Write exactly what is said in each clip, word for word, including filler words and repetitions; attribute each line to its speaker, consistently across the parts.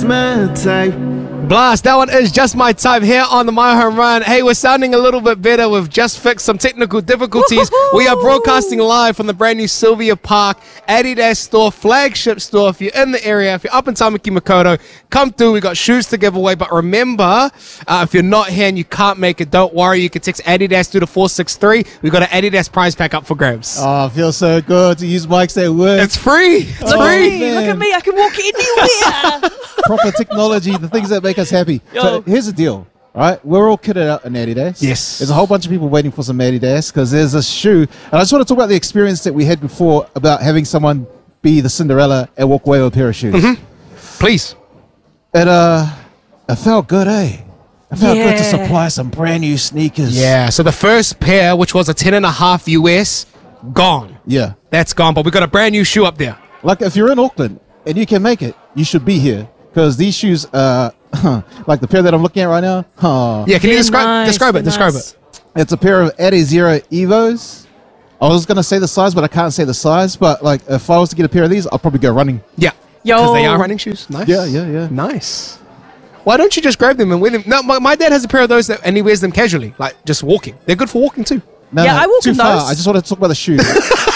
Speaker 1: just my type.
Speaker 2: Blast, that one is just my type here on the My Home Run. Hey, we're sounding a little bit better. We've just fixed some technical difficulties. We are broadcasting live from the brand new Sylvia Park Adidas store, flagship store. If you're in the area, if you're up in Tamaki Makaurau, come through. We got shoes to give away. But remember, uh, if you're not here and you can't make it, don't worry. You can text Adidas through to four six three. We've got an Adidas prize pack up for grabs.
Speaker 3: Oh, it feels so good to use mics that work.
Speaker 2: It's free. It's
Speaker 3: Oh,
Speaker 2: free.
Speaker 3: man.
Speaker 4: Look at me, I can walk anywhere.
Speaker 3: Proper technology, the things that make us happy.
Speaker 4: Yo.
Speaker 3: So here's the deal, right? We're all kitted out in Adidas.
Speaker 2: Yes.
Speaker 3: There's a whole bunch of people waiting for some Adidas because there's a shoe. And I just want to talk about the experience that we had before about having someone be the Cinderella and walk away with a pair of shoes.
Speaker 2: Mm-hmm. Please.
Speaker 3: It, uh, it felt good, eh? It felt good to
Speaker 4: Yeah.
Speaker 3: supply some brand new sneakers.
Speaker 2: Yeah, so the first pair, which was a ten and a half U S, gone.
Speaker 3: Yeah.
Speaker 2: That's gone, but we got a brand new shoe up there.
Speaker 3: Like if you're in Auckland and you can make it, you should be here because these shoes, uh, like the pair that I'm looking at right now, huh,
Speaker 2: Yeah, can you
Speaker 4: They're
Speaker 2: describe
Speaker 4: nice,
Speaker 2: describe it?
Speaker 4: they're
Speaker 2: Describe
Speaker 4: nice.
Speaker 2: it.
Speaker 3: it's a pair of Adi Zero Evos. I was gonna say the size, but I can't say the size. But like, if I was to get a pair of these, I'll probably go running.
Speaker 2: Yeah.
Speaker 4: Yo.
Speaker 2: Because they are running shoes. Nice.
Speaker 3: Yeah, yeah, yeah.
Speaker 2: Nice. Why don't you just grab them and wear them? No, my, my dad has a pair of those that, and he wears them casually, like just walking. They're good for walking too.
Speaker 3: No,
Speaker 4: Yeah,
Speaker 3: no,
Speaker 4: I walk
Speaker 3: too
Speaker 4: in
Speaker 3: far.
Speaker 4: those.
Speaker 3: I just want to talk about the shoes.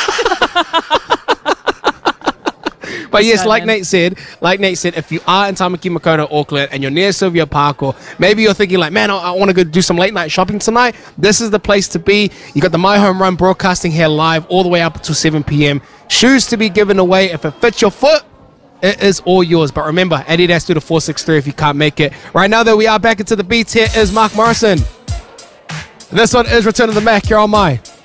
Speaker 2: But yes,
Speaker 4: guy,
Speaker 2: like
Speaker 4: man.
Speaker 2: Nate said, like Nate said, if you are in Tamaki Makaurau, Auckland, and you're near Sylvia Park, or maybe you're thinking like, man, I, I want to go do some late night shopping tonight, this is the place to be. You got the My Home Run broadcasting here live all the way up until seven p m Shoes to be given away. If it fits your foot, it is all yours. But remember, Adidas through to four six three if you can't make it. Right now, though, we are back into the beats. Here is Mark Morrison. This one is Return of the Mac. You're on My